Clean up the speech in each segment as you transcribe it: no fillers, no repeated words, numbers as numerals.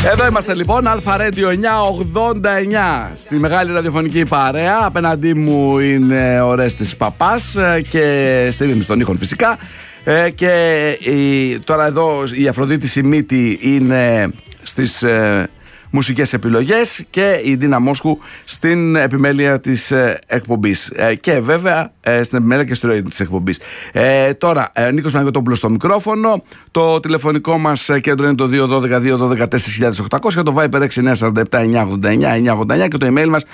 Εδώ είμαστε λοιπόν, Αλφα Radio 989, στη μεγάλη ραδιοφωνική παρέα. Απέναντί μου είναι ο Ρέστης Παπάς και στη ρύθμιση των ήχων φυσικά. Και τώρα εδώ η Αφροδίτη Σιμίτη είναι στις μουσικές επιλογές και η Ντίνα Μόσχου στην επιμέλεια της εκπομπής και βέβαια στην επιμέλεια και στη ροή της εκπομπής. Τώρα Νίκος Παναγιωτόπουλος στο μικρόφωνο. Το τηλεφωνικό μας κέντρο είναι το 212-212-4800, το Viber 6947-989-989 και το email μας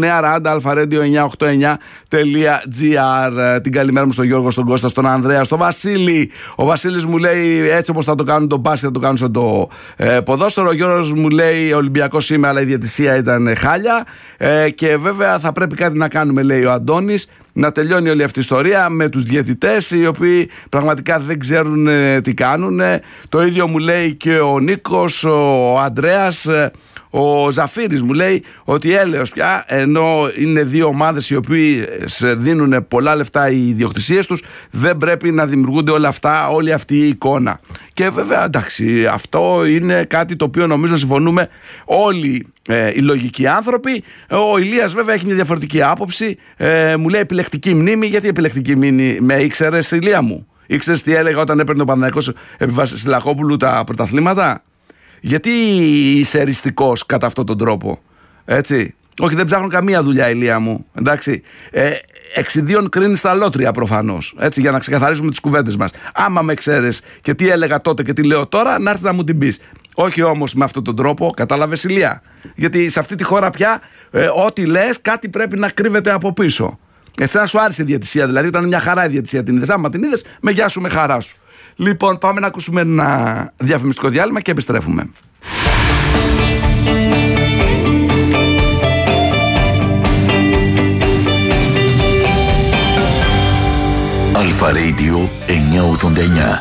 oneara@alpha-radio989.gr. Την καλημέρα μου στον Γιώργο, στον Κώστα, στον Ανδρέα, στον Βασίλη. Ο Βασίλης μου λέει έτσι όπως θα το κάνουν το μπάσκετ, θα το κάνουν στο ποδόσφαιρο. Ο Γιώργος μου λέει Ολυμπιακός είμαι, αλλά η διαιτησία ήταν χάλια. Και βέβαια θα πρέπει κάτι να κάνουμε, λέει ο Αντώνης, να τελειώνει όλη αυτή η ιστορία με τους διαιτητές οι οποίοι πραγματικά δεν ξέρουν τι κάνουν. Το ίδιο μου λέει και ο Νίκος, ο Ανδρέας, ο Ζαφύρης μου λέει ότι έλεος πια, ενώ είναι δύο ομάδες οι οποίες δίνουν πολλά λεφτά οι ιδιοκτησίες τους, δεν πρέπει να δημιουργούνται όλα αυτά, όλη αυτή η εικόνα. Και βέβαια εντάξει, αυτό είναι κάτι το οποίο νομίζω συμφωνούμε όλοι οι λογικοί άνθρωποι. Ο Ηλίας βέβαια έχει μια διαφορετική άποψη. Μου λέει επιλεκτική μνήμη. Γιατί επιλεκτική μνήμη? Με ήξερες, Ηλία μου? Ήξερες τι έλεγα όταν έπαιρνε ο Παναθηναϊκός επί Βασιλακόπουλου τα πρωταθλήματα? Γιατί είσαι εριστικός κατά αυτόν τον τρόπο? Έτσι. Όχι, δεν ψάχνω καμία δουλειά, Ηλία μου. Εντάξει. Εξιδίων κρίνει στα λότρια προφανώς. Έτσι, για να ξεκαθαρίσουμε τις κουβέντες μας. Άμα με ξέρεις και τι έλεγα τότε και τι λέω τώρα, να έρθει να μου την πεις. Όχι όμως με αυτόν τον τρόπο, κατάλαβες, Ηλία? Γιατί σε αυτή τη χώρα πια ό,τι λες κάτι πρέπει να κρύβεται από πίσω. Εσένα σου άρεσε η διαιτησία, δηλαδή ήταν μια χαρά η διαιτησία. Την είδες? Άμα την είδες, με γεια σου, με χαρά σου. Λοιπόν, πάμε να ακούσουμε ένα διαφημιστικό διάλειμμα και επιστρέφουμε. Αλφα Radio 989.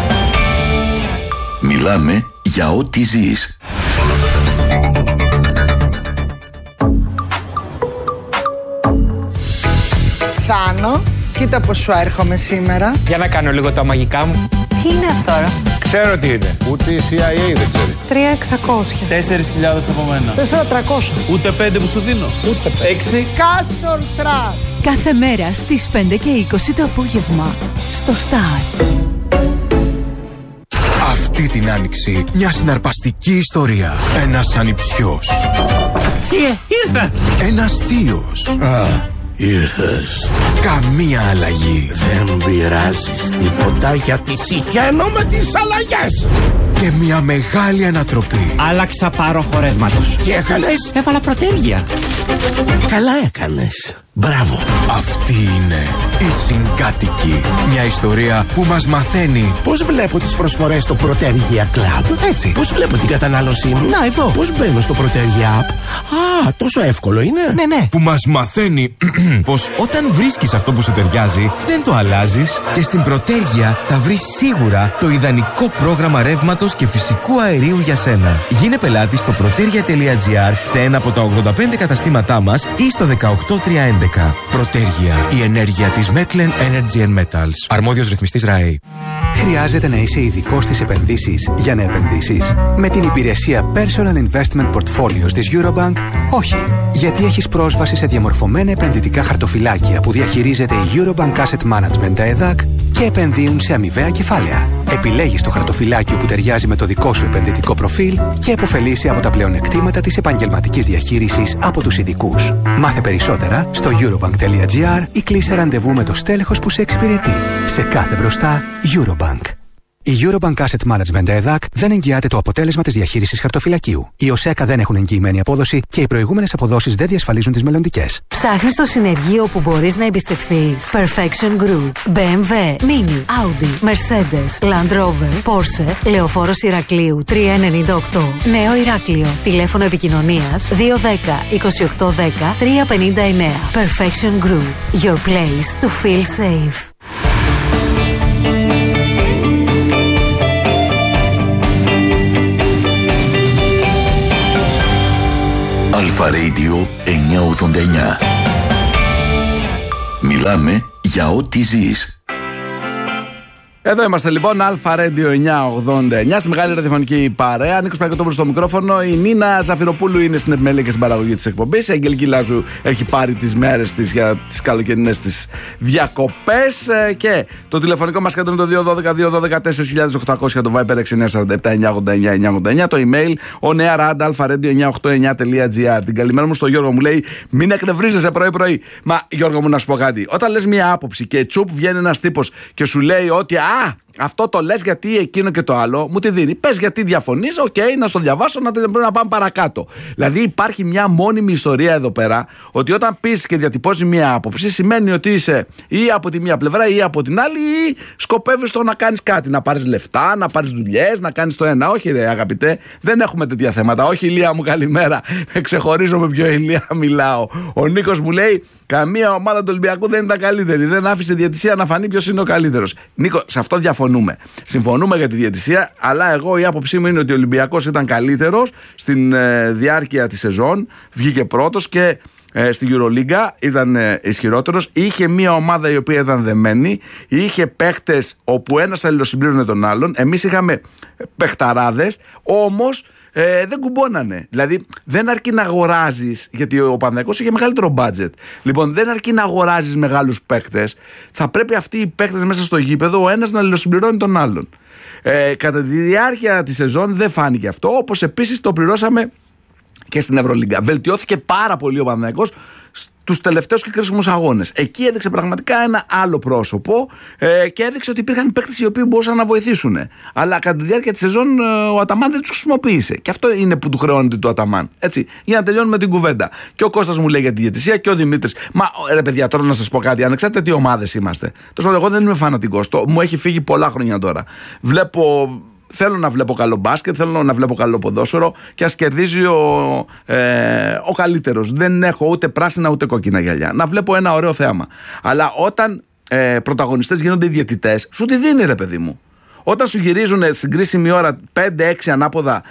Μιλάμε για ό,τι ζεις. Θάνο, κοίτα πως σου έρχομαι σήμερα. Για να κάνω λίγο τα μαγικά μου. Τι είναι αυτό τώρα? Ξέρω τι είναι. Ούτε η CIA δεν ξέρει. 3.600. 4.000 από μένα. 4.300. Ούτε 5 που σου δίνω. Ούτε 6. Κάσον τρας. Κάθε μέρα στις 5:20 το απόγευμα στο Star. Αυτή την άνοιξη μια συναρπαστική ιστορία. Ένας ανιψιός. Θεία, ήρθα! Ένας θείος. Ήρθες. Καμία αλλαγή. Δεν πειράζεις τίποτα γιατί συχαίνω με τις αλλαγές. Και μια μεγάλη ανατροπή. Άλλαξα πάρο χορεύματος. Τι έκανες? Έβαλα πρωτέργεια. Καλά έκανες. Μπράβο. Αυτή είναι η Συγκάτοικοι. Μια ιστορία που μας μαθαίνει Πώς βλέπω τις προσφορές στο Προτέργεια Club? έτσι. Πώς βλέπω την κατανάλωσή μου? Να εδώ. Πώς μπαίνω στο Προτέργεια App? Α, τόσο εύκολο είναι. Ναι. Που μας μαθαίνει πως όταν βρίσκεις αυτό που σου ταιριάζει, δεν το αλλάζεις και στην Προτέργεια θα βρεις σίγουρα το ιδανικό πρόγραμμα ρεύματος και φυσικού αερίου για σένα. Γίνε πελάτη στο protergia.gr σε ένα από τα 85 καταστήματά μας ή στο 18311. Προτέργεια. Η ενέργεια της Metlen Energy and Metals. Αρμόδιος ρυθμιστής ΡΑΕ. Χρειάζεται να είσαι ειδικός στις επενδύσεις για να επενδύσεις? Με την υπηρεσία Personal Investment Portfolios της Eurobank, όχι. Γιατί έχεις πρόσβαση σε διαμορφωμένα επενδυτικά χαρτοφυλάκια που διαχειρίζεται η Eurobank Asset Management, τα ΕΔΑΚ, και επενδύουν σε αμοιβαία κεφάλαια. Επιλέγεις το χαρτοφυλάκιο που ταιριάζει με το δικό σου επενδυτικό προφίλ και επωφελείσαι από τα πλεονεκτήματα της επαγγελματικής διαχείρισης από τους ειδικούς. Μάθε περισσότερα στο eurobank.gr ή κλείσε ραντεβού με το στέλεχος που σε εξυπηρετεί. Σε κάθε μπροστά, Eurobank. Η Eurobank Asset Management ΕΔΑΚ δεν εγγυάται το αποτέλεσμα της διαχείρισης χαρτοφυλακίου. Οι ΟΣΕΚΑ δεν έχουν εγγυημένη απόδοση και οι προηγούμενες αποδόσεις δεν διασφαλίζουν τις μελλοντικές. Ψάχνεις το συνεργείο που μπορείς να εμπιστευθείς? Perfection Group, BMW, Mini, Audi, Mercedes, Land Rover, Porsche, Λεωφόρος Ηρακλείου 398, Νέο Ηράκλειο. Τηλέφωνο επικοινωνίας 210 2810 359. Perfection Group, your place to feel safe. Αλφα Radio 989. Μιλάμε για ό,τι ζεις. Εδώ είμαστε λοιπόν, Αλφα Radio 989, στη μεγάλη ραδιοφωνική παρέα. Νίκος Παγκοτόπουλος στο μικρόφωνο. Η Νίνα Ζαφυροπούλου είναι στην επιμέλεια και στην παραγωγή της εκπομπής. Η Αγγελική Λάζου έχει πάρει τις μέρες της για τις καλοκαιρινές της διακοπές. Και το τηλεφωνικό μας κέντρο είναι το 212-212-4800, το Viber 6947-989-989, το email oneair@alpha-radio989.gr. Την καλημέρα μου στο Γιώργο, μου λέει: μην εκνευρίζεσαι πρωί-πρωί. Μα Γιώργο μου, να σου πω κάτι. Όταν λες μια άποψη και τσουπ βγαίνει ένας τύπος και σου λέει ότι αυτό το λες γιατί εκείνο και το άλλο, μου τη δίνει. Πες γιατί διαφωνείς, να στο διαβάσω, να πάμε παρακάτω. Δηλαδή υπάρχει μια μόνιμη ιστορία εδώ πέρα, ότι όταν πεις και διατυπώσεις μια άποψη, σημαίνει ότι είσαι ή από τη μία πλευρά ή από την άλλη, ή σκοπεύεις το να κάνεις κάτι, να πάρεις λεφτά, να πάρεις δουλειές, να κάνεις το ένα. Όχι, ρε αγαπητέ, δεν έχουμε τέτοια θέματα. Όχι, Ηλία μου, καλημέρα. Ξεχωρίζω με ποιο Ηλία μιλάω. Ο Νίκος μου λέει: καμία ομάδα του Ολυμπιακού δεν ήταν καλύτερη. Δεν άφησε διαιτησία να φανεί ποιος είναι ο καλύτερος. Νίκο, σε αυτό διαφωνούμε. Συμφωνούμε για τη διαιτησία, αλλά εγώ η άποψή μου είναι ότι ο Ολυμπιακός ήταν καλύτερος στην διάρκεια της σεζόν. Βγήκε πρώτος και στη EuroLiga ήταν ισχυρότερος. Είχε μια ομάδα η οποία ήταν δεμένη. Είχε παίχτες όπου ένας αλληλοσυμπλήρωνε τον άλλον. Εμείς είχαμε παιχταράδες, όμως δεν κουμπώνανε. Δηλαδή δεν αρκεί να αγοράζεις, γιατί ο Παναθηναϊκός είχε μεγαλύτερο μπάτζετ. Λοιπόν, δεν αρκεί να αγοράζεις μεγάλους παίκτες. Θα πρέπει αυτοί οι παίκτες μέσα στο γήπεδο ο ένας να αλληλοσυμπληρώνει τον άλλον. Κατά τη διάρκεια της σεζόν δεν φάνηκε αυτό, όπως επίσης το πληρώσαμε και στην Ευρωλίγκα. Βελτιώθηκε πάρα πολύ ο Παναθηναϊκός τους τελευταίους και κρίσιμους αγώνες. Εκεί έδειξε πραγματικά ένα άλλο πρόσωπο και έδειξε ότι υπήρχαν παίκτες οι οποίοι μπορούσαν να βοηθήσουν. Αλλά κατά τη διάρκεια της σεζόν ο Αταμάν δεν τους χρησιμοποίησε. Και αυτό είναι που του χρεώνεται του Αταμάν. Έτσι, για να τελειώνουμε την κουβέντα. Και ο Κώστας μου λέει για τη διαιτησία και ο Δημήτρης. Μα ρε παιδιά, τώρα να σας πω κάτι. Ανεξάρτητα τι ομάδες είμαστε. Τόσο εγώ δεν είμαι φανατικός. Μου έχει φύγει πολλά χρόνια τώρα. Θέλω να βλέπω καλό μπάσκετ, θέλω να βλέπω καλό ποδόσφαιρο και ας κερδίζει ο καλύτερος. Δεν έχω ούτε πράσινα ούτε κόκκινα γυαλιά. Να βλέπω ένα ωραίο θέαμα. Αλλά όταν πρωταγωνιστές γίνονται οι διαιτητές, σου τη δίνει, ρε παιδί μου. Όταν σου γυρίζουν στην κρίσιμη ώρα 5-6 ανάποδα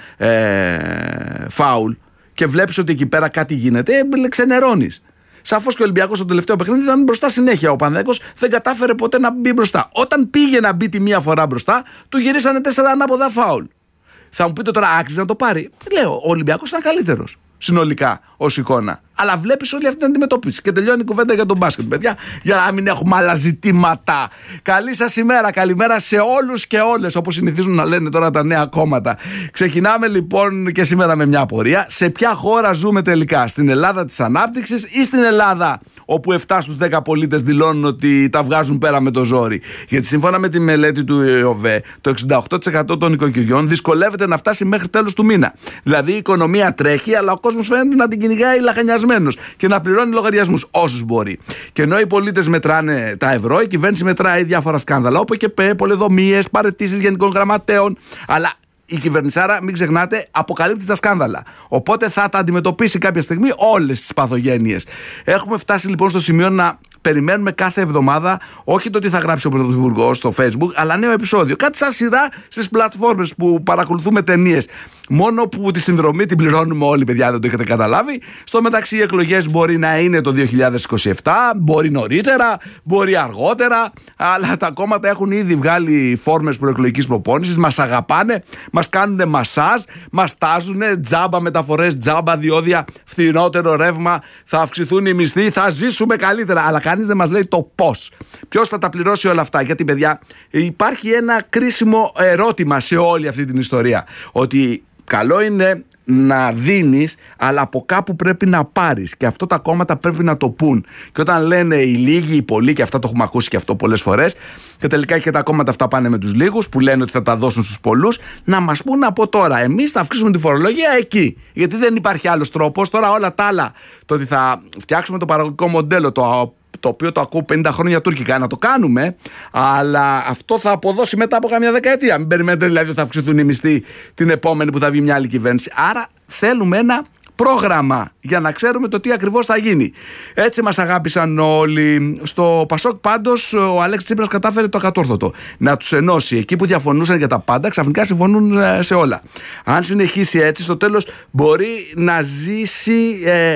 φάουλ και βλέπεις ότι εκεί πέρα κάτι γίνεται, ξενερώνεις. Σαφώς και ο Ολυμπιακός στο τελευταίο παιχνίδι ήταν μπροστά συνέχεια. Ο Παναθηναϊκός δεν κατάφερε ποτέ να μπει μπροστά. Όταν πήγε να μπει τη μία φορά μπροστά, του γυρίσανε 4 ανάποδα φάουλ. Θα μου πείτε τώρα, άξιζε να το πάρει. Λέω, ο Ολυμπιακός ήταν καλύτερος συνολικά ως εικόνα. Αλλά βλέπεις όλη αυτή την αντιμετώπιση. Και τελειώνει η κουβέντα για τον μπάσκετ, παιδιά, για να μην έχουμε άλλα ζητήματα. Καλή σας ημέρα, καλημέρα σε όλους και όλες, όπως συνηθίζουν να λένε τώρα τα νέα κόμματα. Ξεκινάμε λοιπόν και σήμερα με μια απορία. Σε ποια χώρα ζούμε τελικά, στην Ελλάδα της ανάπτυξης ή στην Ελλάδα όπου 7 στους 10 πολίτες δηλώνουν ότι τα βγάζουν πέρα με το ζόρι? Γιατί σύμφωνα με τη μελέτη του ΕΟΒΕ, το 68% των οικοκυριών δυσκολεύεται να φτάσει μέχρι τέλος του μήνα. Δηλαδή η οικονομία τρέχει, αλλά ο κόσμος φαίνεται να την κυνηγάει λαχανιασμένος και να πληρώνει λογαριασμούς όσους μπορεί. Και ενώ οι πολίτες μετράνε τα ευρώ, η κυβέρνηση μετράει διάφορα σκάνδαλα, όπως και πολεοδομίες, παραιτήσεις γενικών γραμματέων. Αλλά η κυβερνησάρα, μην ξεχνάτε, αποκαλύπτει τα σκάνδαλα. Οπότε θα τα αντιμετωπίσει κάποια στιγμή όλες τις παθογένειες. Έχουμε φτάσει λοιπόν στο σημείο να περιμένουμε κάθε εβδομάδα όχι το τι θα γράψει ο Πρωθυπουργός στο Facebook, αλλά νέο επεισόδιο. Κάτι σαν σειρά στις πλατφόρμες που παρακολουθούμε ταινίες. Μόνο που τη συνδρομή την πληρώνουμε όλοι, παιδιά, δεν το έχετε καταλάβει. Στο μεταξύ, οι εκλογές μπορεί να είναι το 2027, μπορεί νωρίτερα, μπορεί αργότερα. Αλλά τα κόμματα έχουν ήδη βγάλει φόρμες προεκλογικής προπόνησης, μας αγαπάνε, μας κάνουν μασάζ, μας τάζουνε, τζάμπα μεταφορές, τζάμπα διόδια, φθηνότερο ρεύμα, θα αυξηθούν οι μισθοί, θα ζήσουμε καλύτερα. Αλλά κανείς δεν μας λέει το πώς. Ποιος θα τα πληρώσει όλα αυτά? Γιατί, παιδιά, υπάρχει ένα κρίσιμο ερώτημα σε όλη αυτή την ιστορία. Ότι καλό είναι να δίνεις, αλλά από κάπου πρέπει να πάρεις. Και αυτό τα κόμματα πρέπει να το πούν. Και όταν λένε οι λίγοι, οι πολλοί, και αυτά το έχουμε ακούσει και αυτό πολλές φορές, και τελικά και τα κόμματα αυτά πάνε με τους λίγους, που λένε ότι θα τα δώσουν στους πολλούς, να μας πούν από τώρα. Εμείς θα αυξήσουμε τη φορολογία εκεί. Γιατί δεν υπάρχει άλλος τρόπος. Τώρα όλα τα άλλα, το ότι θα φτιάξουμε το παραγωγικό μοντέλο, το οποίο το ακούω 50 χρόνια τουρκικά, να το κάνουμε, αλλά αυτό θα αποδώσει μετά από καμιά δεκαετία. Μην περιμένετε δηλαδή ότι θα αυξηθούν οι μισθοί την επόμενη που θα βγει μια άλλη κυβέρνηση. Άρα θέλουμε ένα πρόγραμμα για να ξέρουμε το τι ακριβώς θα γίνει. Έτσι μας αγάπησαν όλοι. Στο Πασόκ πάντως ο Αλέξης Τσίπρας κατάφερε το ακατόρθωτο. Να τους ενώσει. Εκεί που διαφωνούσαν για τα πάντα, ξαφνικά συμφωνούν σε όλα. Αν συνεχίσει έτσι, στο τέλος μπορεί να ζήσει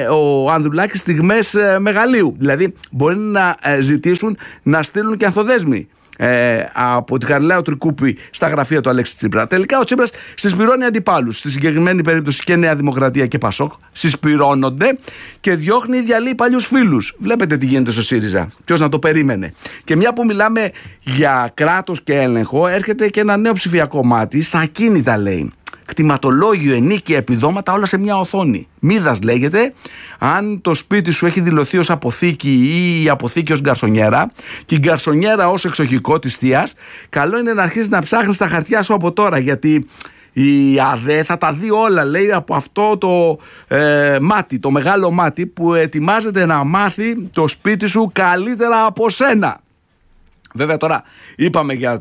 ο Ανδρουλάκης στιγμές μεγαλείου. Δηλαδή μπορεί να ζητήσουν να στείλουν και ανθοδέσμοι από τη Χαριλάου Τρικούπη στα γραφεία του Αλέξη Τσίπρα. Τελικά ο Τσίπρας συσπυρώνει αντιπάλους. Στη συγκεκριμένη περίπτωση και Νέα Δημοκρατία και Πασόκ συσπυρώνονται και διώχνει, διαλύει παλιούς φίλους. Βλέπετε τι γίνεται στο ΣΥΡΙΖΑ. Ποιος να το περίμενε. Και μια που μιλάμε για κράτος και έλεγχο, έρχεται και ένα νέο ψηφιακό μάτι, στα ακίνητα λέει. Κτηματολόγιο, ενίκεια, επιδόματα, όλα σε μια οθόνη. Μίδας λέγεται. Αν το σπίτι σου έχει δηλωθεί ως αποθήκη ή η αποθήκη ως γκαρσονιέρα και η γκαρσονιέρα ως εξοχικό της θείας, καλό είναι να αρχίσεις να ψάχνεις τα χαρτιά σου από τώρα, γιατί η ΑΔΕ θα τα δει όλα, λέει, από αυτό το μάτι, το μεγάλο μάτι που ετοιμάζεται να μάθει το σπίτι σου καλύτερα από σένα. Βέβαια τώρα είπαμε για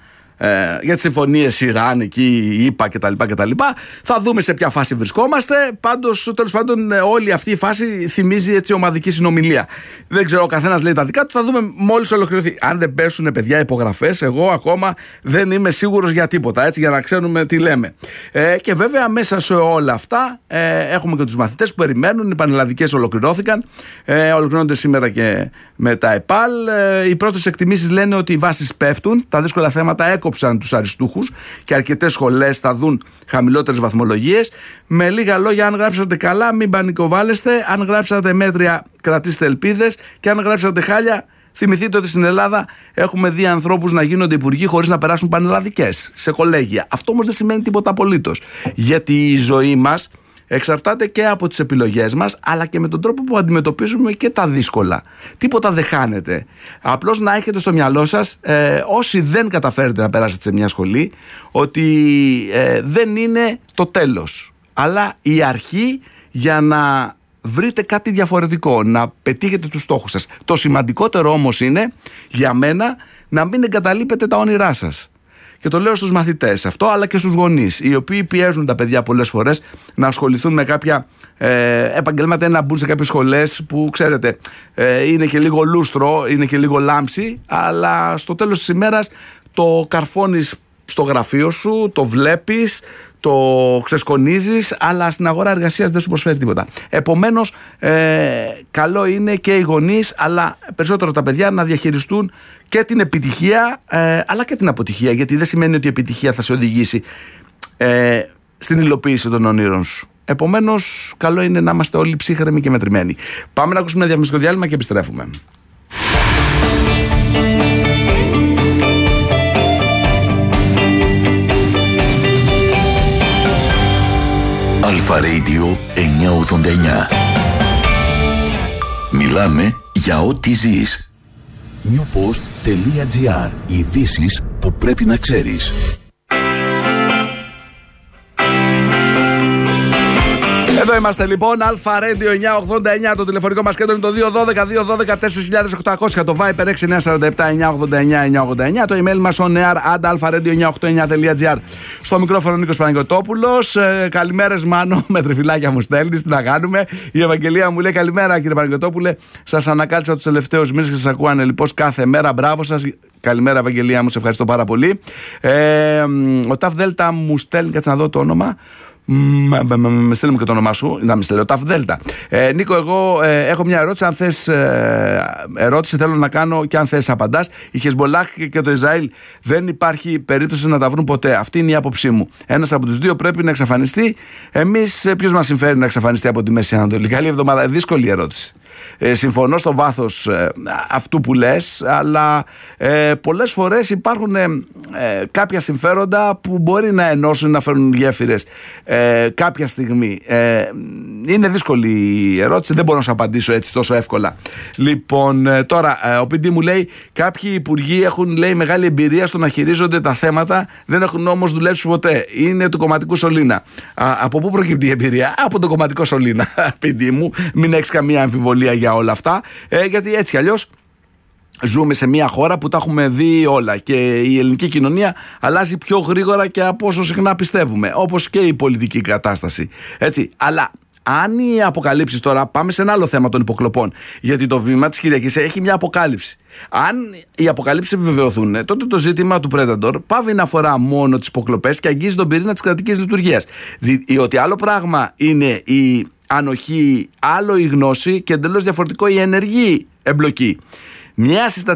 τις συμφωνίες Ιράν, εκεί, ΙΠΑ κτλ. Θα δούμε σε ποια φάση βρισκόμαστε. Πάντως, τέλος πάντων, όλη αυτή η φάση θυμίζει έτσι ομαδική συνομιλία. Δεν ξέρω, ο καθένας λέει τα δικά του. Θα δούμε μόλις ολοκληρωθεί. Αν δεν πέσουν, παιδιά, υπογραφές, εγώ ακόμα δεν είμαι σίγουρος για τίποτα. Έτσι, για να ξέρουμε τι λέμε. Και βέβαια, μέσα σε όλα αυτά, έχουμε και τους μαθητές που περιμένουν. Οι πανελλαδικές ολοκληρώθηκαν. Ολοκληρώνονται σήμερα και με τα ΕΠΑΛ. Οι πρώτες εκτιμήσεις λένε ότι οι βάσεις πέφτουν. Τα δύσκολα θέματα έκοψαν τους αριστούχους και αρκετές σχολές θα δουν χαμηλότερες βαθμολογίες. Με λίγα λόγια, αν γράψατε καλά, μην πανικοβάλλεστε. Αν γράψατε μέτρια, κρατήστε ελπίδες. Και αν γράψατε χάλια, θυμηθείτε ότι στην Ελλάδα έχουμε δει ανθρώπους να γίνονται υπουργοί χωρίς να περάσουν πανελλαδικές σε κολέγια. Αυτό όμως δεν σημαίνει τίποτα απολύτως. Γιατί η ζωή μας εξαρτάται και από τις επιλογές μας, αλλά και με τον τρόπο που αντιμετωπίζουμε και τα δύσκολα. Τίποτα δεν χάνεται. Απλώς να έχετε στο μυαλό σας, όσοι δεν καταφέρετε να περάσετε σε μια σχολή, ότι δεν είναι το τέλος, αλλά η αρχή για να βρείτε κάτι διαφορετικό, να πετύχετε τους στόχους σας. Το σημαντικότερο όμως είναι, για μένα, να μην εγκαταλείπετε τα όνειρά σας. Και το λέω στους μαθητές αυτό, αλλά και στους γονείς, οι οποίοι πιέζουν τα παιδιά πολλές φορές να ασχοληθούν με κάποια επαγγέλματα ή να μπουν σε κάποιες σχολές που, ξέρετε, είναι και λίγο λούστρο, είναι και λίγο λάμψη, αλλά στο τέλος της ημέρας το καρφώνεις στο γραφείο σου, το βλέπεις, το ξεσκονίζεις, αλλά στην αγορά εργασίας δεν σου προσφέρει τίποτα. Επομένως, καλό είναι και οι γονείς, αλλά περισσότερο τα παιδιά, να διαχειριστούν και την επιτυχία, αλλά και την αποτυχία, γιατί δεν σημαίνει ότι η επιτυχία θα σε οδηγήσει στην υλοποίηση των ονείρων σου. Επομένως, καλό είναι να είμαστε όλοι ψύχρεμοι και μετρημένοι. Πάμε να ακούσουμε ένα διαφημιστικό διάλειμμα και επιστρέφουμε. Αλφα Radio 989. Μιλάμε για ό,τι ζεις. Newpost.gr. Ειδήσεις που πρέπει να ξέρεις. Εδώ είμαστε λοιπόν, Αλφα Radio 989, το τηλεφωνικό μας κέντρο είναι το 212-212-4800, το Viper 6947-989-989, το email μας onear@alpha-radio989.gr. Στο μικρόφωνο Νίκος Παναγιωτόπουλος. Καλημέρες Μάνο, με τριφυλάκια μου στέλνεις, τι να κάνουμε. Η Ευαγγελία μου λέει καλημέρα κύριε Παναγιωτόπουλε, σας ανακάλυψα τους τελευταίους μήνες και σας ακούω λοιπόν κάθε μέρα, μπράβο σας. Καλημέρα Ευαγγελία μου, σε ευχαριστώ πάρα πολύ. Ο Ταφ Δέλτα μου στέλνει, κάτσε να δω το όνομα. Με στέλνουμε και το όνομά σου, να με στέλνει ο Ταφ Δέλτα. Νίκο, εγώ έχω μια ερώτηση. Αν θες ερώτηση, θέλω να κάνω και αν θες απαντάς. Η Χεσμολάχ και το Ισραήλ δεν υπάρχει περίπτωση να τα βρουν ποτέ. Αυτή είναι η άποψή μου. Ένας από τους δύο πρέπει να εξαφανιστεί. Εμείς, ποιος μας συμφέρει να εξαφανιστεί από τη Μέση Ανατολή? Καλή εβδομάδα. Δύσκολη ερώτηση. Συμφωνώ στο βάθος αυτού που λες, αλλά πολλές φορές υπάρχουν κάποια συμφέροντα που μπορεί να ενώσουν, να φέρουν γέφυρες κάποια στιγμή. Είναι δύσκολη η ερώτηση, δεν μπορώ να σου απαντήσω έτσι τόσο εύκολα. Λοιπόν, τώρα ο Πίντι μου λέει κάποιοι υπουργοί έχουν, λέει, μεγάλη εμπειρία στο να χειρίζονται τα θέματα, δεν έχουν όμως δουλέψει ποτέ. Είναι του κομματικού σωλήνα. Από πού προκύπτει η εμπειρία? Από το κομματικό σωλήνα, Πίντι μου, μην έχεις καμία αμφιβολία για όλα αυτά, γιατί έτσι κι αλλιώς ζούμε σε μια χώρα που τα έχουμε δει όλα και η ελληνική κοινωνία αλλάζει πιο γρήγορα και από όσο συχνά πιστεύουμε, όπως και η πολιτική κατάσταση, έτσι. Αλλά αν οι αποκαλύψεις, τώρα πάμε σε ένα άλλο θέμα των υποκλοπών, γιατί το βήμα της Κυριακής έχει μια αποκάλυψη. Αν οι αποκαλύψεις επιβεβαιωθούν, τότε το ζήτημα του Predator πάβει να αφορά μόνο τις υποκλοπές και αγγίζει τον πυρήνα της κρατικής λειτουργίας. Διότι άλλο πράγμα είναι η ανοχή, άλλο η γνώση και εντελώς διαφορετικό η ενεργή εμπλοκή. Μια